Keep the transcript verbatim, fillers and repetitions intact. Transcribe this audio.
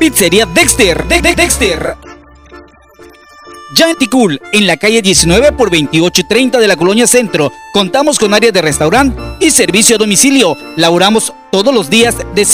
Pizzería Dexter, de, de Dexter. Ya en Ticul, en la calle diecinueve por veintiocho treinta de la Colonia Centro, contamos con área de restaurante y servicio a domicilio. Laboramos todos los días de